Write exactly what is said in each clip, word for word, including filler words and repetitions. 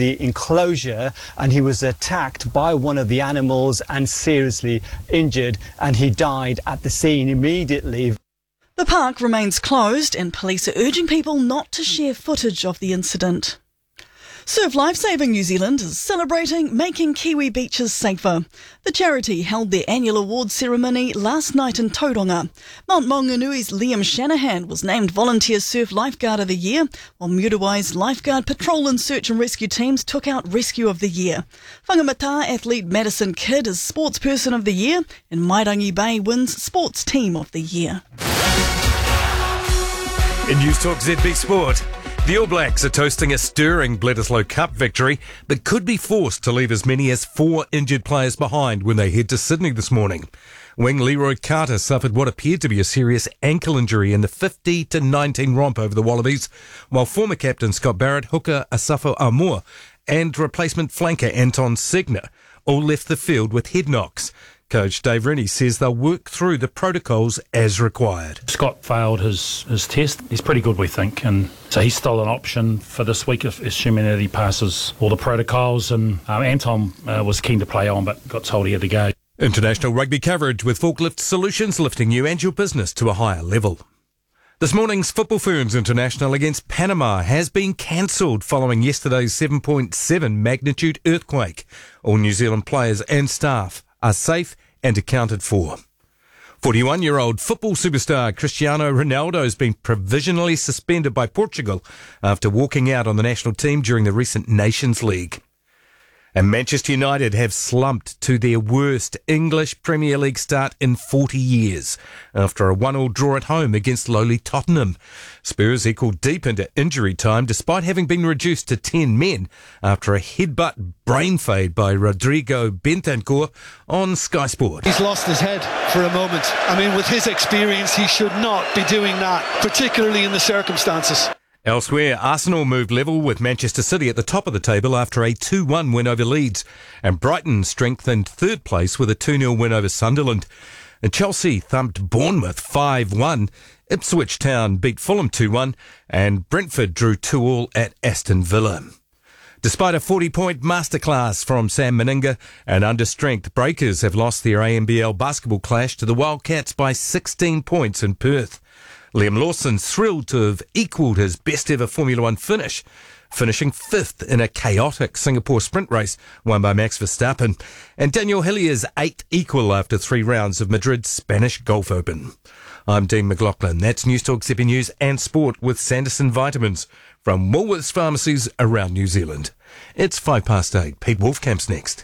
the enclosure, and he was attacked by one of the animals and seriously injured, and he died at the scene immediately. The park remains closed and police are urging people not to share footage of the incident. Surf Lifesaving New Zealand is celebrating making Kiwi beaches safer. The charity held their annual awards ceremony last night in Tauranga. Mount Maunganui's Liam Shanahan was named Volunteer Surf Lifeguard of the Year, while Muriwai's Lifeguard Patrol and Search and Rescue teams took out Rescue of the Year. Whangamata athlete Madison Kidd is Sportsperson of the Year, and Mairangi Bay wins Sports Team of the Year. In News Talk Z B Sport, the All Blacks are toasting a stirring Bledisloe Cup victory, but could be forced to leave as many as four injured players behind when they head to Sydney this morning. Wing Leroy Carter suffered what appeared to be a serious ankle injury in the fifty to nineteen romp over the Wallabies, while former captain Scott Barrett, hooker Asafo Aumua, and replacement flanker Anton Segner all left the field with head knocks. Coach Dave Rennie says they'll work through the protocols as required. Scott failed his, his test. He's pretty good, we think, and so he's still an option for this week, if, assuming that he passes all the protocols. And um, Anton uh, was keen to play on, but got told he had to go. International rugby coverage with Forklift Solutions lifting you and your business to a higher level. This morning's Football Ferns International against Panama has been cancelled following yesterday's seven point seven magnitude earthquake. All New Zealand players and staff are safe and accounted for. forty-one-year-old football superstar Cristiano Ronaldo has been provisionally suspended by Portugal after walking out on the national team during the recent Nations League. And Manchester United have slumped to their worst English Premier League start in forty years after a one all draw at home against lowly Tottenham. Spurs equalled deep into injury time despite having been reduced to ten men after a headbutt brain fade by Rodrigo Bentancur on Sky Sport. He's lost his head for a moment. I mean, with his experience, he should not be doing that, particularly in the circumstances. Elsewhere, Arsenal moved level with Manchester City at the top of the table after a two one win over Leeds, and Brighton strengthened third place with a two nil win over Sunderland. And Chelsea thumped Bournemouth five one, Ipswich Town beat Fulham two one, and Brentford drew two all at Aston Villa. Despite a forty-point masterclass from Sam Meninga, and under strength, Breakers have lost their A M B L basketball clash to the Wildcats by sixteen points in Perth. Liam Lawson's thrilled to have equalled his best-ever Formula One finish, finishing fifth in a chaotic Singapore sprint race won by Max Verstappen, and Daniel Hillier's eighth equal after three rounds of Madrid's Spanish Golf Open. I'm Dean McLaughlin. That's News Talk Z B News and Sport with Sanderson Vitamins from Woolworths pharmacies around New Zealand. It's five past eight. Pete Wolfcamp's next.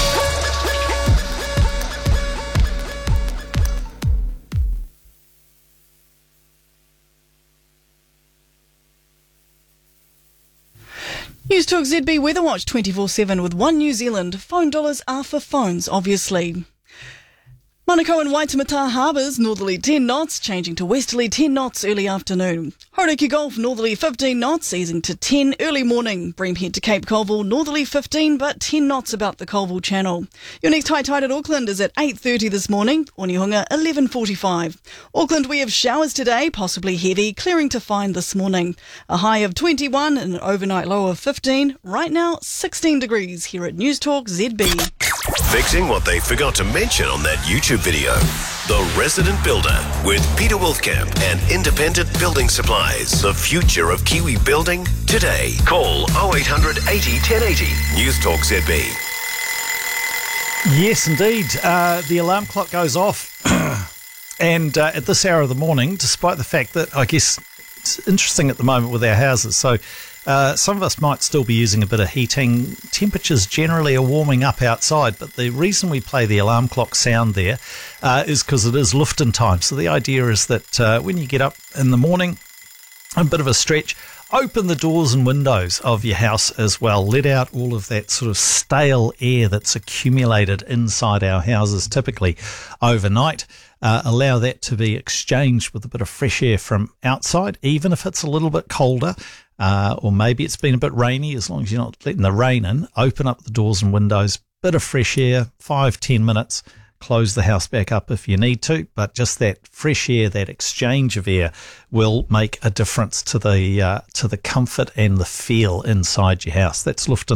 News Talk Z B Weather Watch twenty-four seven with One New Zealand. Phone dollars are for phones, obviously. Manukau and Waitemata Harbours, northerly ten knots, changing to westerly ten knots early afternoon. Hauraki Gulf, northerly fifteen knots, easing to ten early morning. Breamhead to Cape Colville, northerly fifteen, but ten knots about the Colville Channel. Your next high tide at Auckland is at eight thirty this morning. Onehunga, eleven forty-five. Auckland, we have showers today, possibly heavy, clearing to fine this morning. A high of twenty-one and an overnight low of fifteen. Right now, sixteen degrees here at News Talk Z B. Fixing what they forgot to mention on that YouTube video. The Resident Builder with Peter Wolfcamp and Independent Building Supplies. The future of Kiwi building today. Call oh eight hundred eighty ten eighty. News Talk Z B. Yes, indeed. Uh, the alarm clock goes off. and uh, at this hour of the morning, despite the fact that, I guess, it's interesting at the moment with our houses. So uh, some of us might still be using a bit of heating. Temperatures generally are warming up outside, but the reason we play the alarm clock sound there uh, is because it is lifting time. So the idea is that uh, when you get up in the morning, a bit of a stretch, open the doors and windows of your house as well. Let out all of that sort of stale air that's accumulated inside our houses typically overnight. Uh, allow that to be exchanged with a bit of fresh air from outside, even if it's a little bit colder, uh, or maybe it's been a bit rainy. As long as you're not letting the rain in, open up the doors and windows, bit of fresh air, five, ten minutes, close the house back up if you need to, but just that fresh air, that exchange of air will make a difference to the uh, to the comfort and the feel inside your house. That's Lufton